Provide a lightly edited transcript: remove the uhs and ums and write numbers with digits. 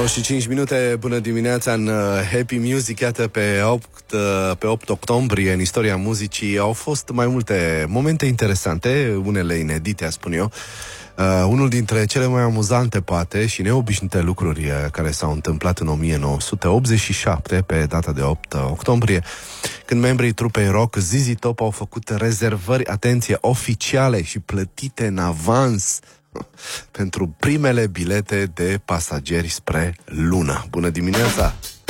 9:05, bună dimineața în Happy Music. Iată, pe 8 octombrie, în istoria muzicii, au fost mai multe momente interesante, unele inedite, spun eu. Unul dintre cele mai amuzante, poate, și neobișnuite lucruri care s-au întâmplat în 1987, pe data de 8 octombrie, când membrii trupei rock ZZ Top au făcut rezervări, atenție, oficiale și plătite în avans pentru primele bilete de pasageri spre lună. Bună dimineața!